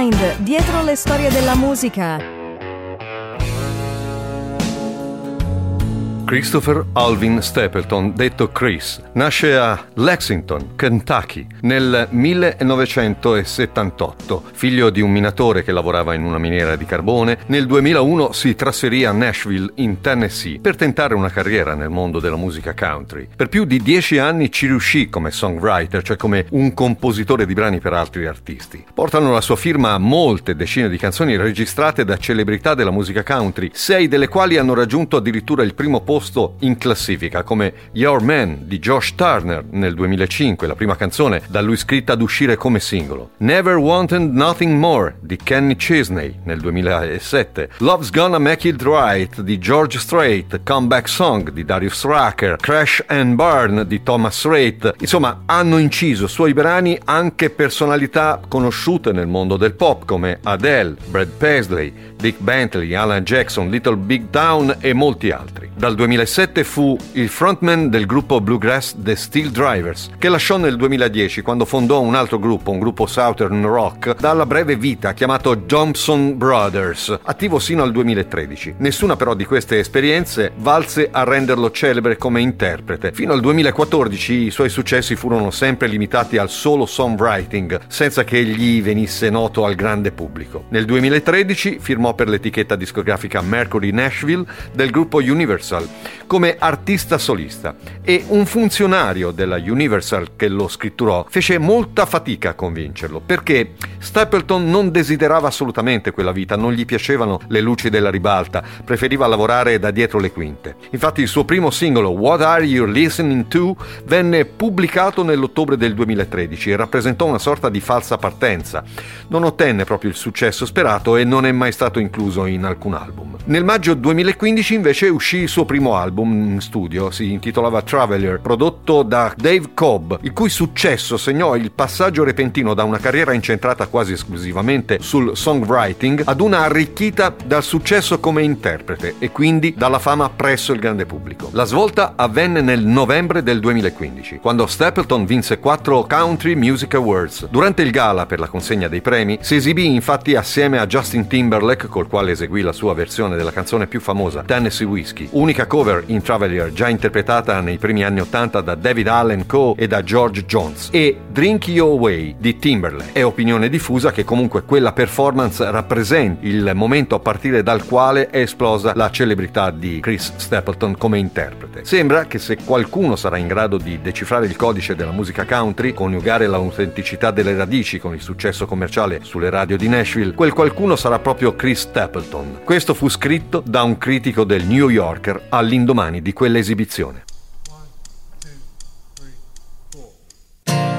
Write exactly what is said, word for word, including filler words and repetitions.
Dietro le storie della musica. Christopher Alvin Stapleton, detto Chris, nasce a Lexington, Kentucky, nel millenovecentosettantotto. Figlio di un minatore che lavorava in una miniera di carbone, nel duemilauno si trasferì a Nashville, in Tennessee, per tentare una carriera nel mondo della musica country. Per più di dieci anni ci riuscì come songwriter, cioè come un compositore di brani per altri artisti. Portano la sua firma a molte decine di canzoni registrate da celebrità della musica country, sei delle quali hanno raggiunto addirittura il primo posto in classifica, come Your Man di Josh Turner nel duemilacinque, la prima canzone da lui scritta ad uscire come singolo. Never Wanted Nothing More di Kenny Chesney nel duemilasette, Love's Gonna Make It Right di George Strait, Comeback Song di Darius Rucker, Crash and Burn di Thomas Rhett. Insomma, hanno inciso suoi brani anche personalità conosciute nel mondo del pop come Adele, Brad Paisley, Dick Bentley, Alan Jackson, Little Big Town e molti altri. Dal duemilasette fu il frontman del gruppo bluegrass The Steel Drivers, che lasciò nel duemiladieci quando fondò un altro gruppo, un gruppo Southern Rock, dalla breve vita chiamato Johnson Brothers, attivo sino al duemilatredici. Nessuna però di queste esperienze valse a renderlo celebre come interprete. Fino al duemilaquattordici i suoi successi furono sempre limitati al solo songwriting, senza che egli venisse noto al grande pubblico. Nel duemilatredici firmò per l'etichetta discografica Mercury Nashville del gruppo Universal come artista solista, e un funzionario della Universal che lo scritturò fece molta fatica a convincerlo, perché Stapleton non desiderava assolutamente quella vita, non gli piacevano le luci della ribalta, preferiva lavorare da dietro le quinte. Infatti il suo primo singolo What Are You Listening To venne pubblicato nell'ottobre del duemilatredici e rappresentò una sorta di falsa partenza. Non ottenne proprio il successo sperato e non è mai stato incluso in alcun album. Nel maggio duemilaquindici invece uscì il suo primo album in studio, si intitolava Traveler, prodotto da Dave Cobb, il cui successo segnò il passaggio repentino da una carriera incentrata quasi esclusivamente sul songwriting ad una arricchita dal successo come interprete e quindi dalla fama presso il grande pubblico. La svolta avvenne nel novembre del duemilaquindici, quando Stapleton vinse quattro Country Music Awards. Durante il gala per la consegna dei premi si esibì infatti assieme a Justin Timberlake, col quale eseguì la sua versione della canzone più famosa, Tennessee Whiskey, unica cover in Traveler già interpretata nei primi anni ottanta da David Allen Coe e da George Jones, e Drink Your Way di Timberlake. È opinione diffusa che comunque quella performance rappresenti il momento a partire dal quale è esplosa la celebrità di Chris Stapleton come interprete. Sembra che se qualcuno sarà in grado di decifrare il codice della musica country, coniugare l'autenticità delle radici con il successo commerciale sulle radio di Nashville, quel qualcuno sarà proprio Chris Stapleton. Questo fu scritto da un critico del New Yorker all'indomani di quell'esibizione. One, two, three, four.